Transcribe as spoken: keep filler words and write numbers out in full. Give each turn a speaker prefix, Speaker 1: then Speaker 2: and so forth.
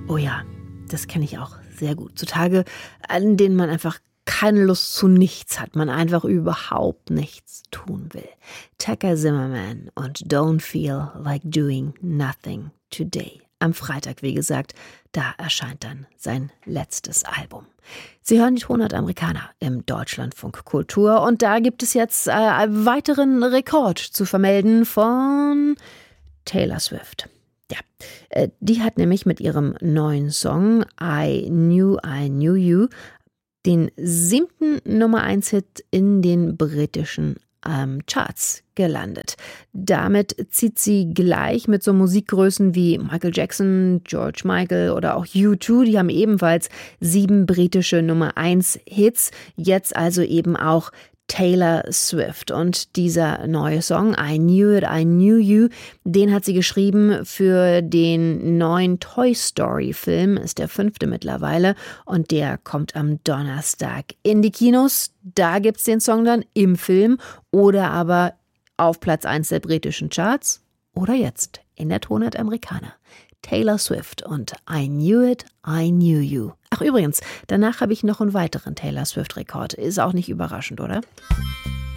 Speaker 1: Oh ja, das kenne ich auch sehr gut. Zu Tage, an denen man einfach keine Lust zu nichts hat, man einfach überhaupt nichts tun will. Tucker Zimmerman und Don't Feel Like Doing Nothing Today. Am Freitag, wie gesagt, da erscheint dann sein letztes Album. Sie hören die Tonart Amerikaner im Deutschlandfunk Kultur und da gibt es jetzt äh, einen weiteren Rekord zu vermelden von Taylor Swift. Ja, äh, die hat nämlich mit ihrem neuen Song I Knew I Knew You den siebten Nummer eins Hit in den britischen ähm, Charts gelandet. Damit zieht sie gleich mit so Musikgrößen wie Michael Jackson, George Michael oder auch U zwei. Die haben ebenfalls sieben britische Nummer eins Hits. Jetzt also eben auch Taylor Swift. Und dieser neue Song, I Knew It, I Knew You, den hat sie geschrieben für den neuen Toy Story Film, ist der fünfte mittlerweile und der kommt am Donnerstag in die Kinos. Da gibt's den Song dann im Film oder aber auf Platz eins der britischen Charts oder jetzt in der Tonart Amerikaner. Taylor Swift und I Knew It, I Knew You. Ach übrigens, danach habe ich noch einen weiteren Taylor Swift-Rekord. Ist auch nicht überraschend, oder?